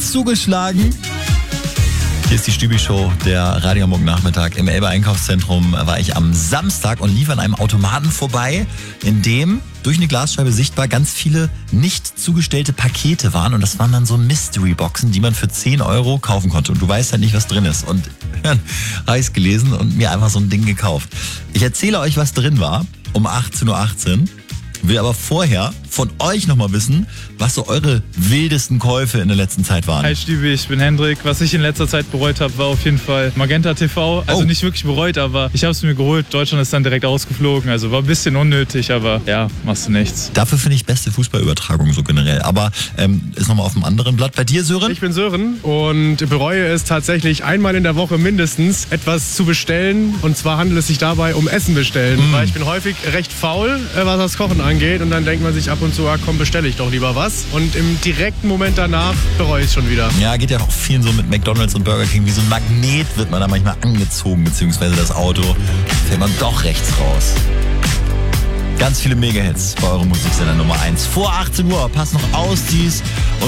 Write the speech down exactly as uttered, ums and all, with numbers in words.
zugeschlagen. Hier ist die Stübi-Show, der Radio Hamburg Nachmittag. Im Elbe Einkaufszentrum war ich am Samstag und lief an einem Automaten vorbei, in dem durch eine Glasscheibe sichtbar ganz viele nicht zugestellte Pakete waren. Und das waren dann so Mystery-Boxen, die man für zehn Euro kaufen konnte. Und du weißt halt nicht, was drin ist. Und dann habe ich es gelesen und mir einfach so ein Ding gekauft. Ich erzähle euch, was drin war, um achtzehn Uhr achtzehn. Will aber vorher von euch nochmal wissen, was so eure wildesten Käufe in der letzten Zeit waren. Hi Stübi, ich bin Hendrik. Was ich in letzter Zeit bereut habe, war auf jeden Fall Magenta T V. Also oh. nicht wirklich bereut, aber ich habe es mir geholt. Deutschland ist dann direkt ausgeflogen. Also war ein bisschen unnötig, aber ja, machst du nichts. Dafür finde ich beste Fußballübertragung so generell. Aber ähm, ist nochmal auf einem anderen Blatt. Bei dir, Sören? Ich bin Sören und bereue es tatsächlich einmal in der Woche mindestens etwas zu bestellen. Und zwar handelt es sich dabei um Essen bestellen. Mm. Weil ich bin häufig recht faul, was das Kochen angeht. Und dann denkt man sich ab und zu, ah, komm, bestelle ich doch lieber was. Und im direkten Moment danach bereue ich es schon wieder. Ja, geht ja auch vielen so mit McDonald's und Burger King. Wie so ein Magnet wird man da manchmal angezogen, beziehungsweise das Auto. Fällt man doch rechts raus. Ganz viele Mega-Hits bei eurem Musiksender Nummer eins. Vor achtzehn Uhr, passt noch aus dies. Und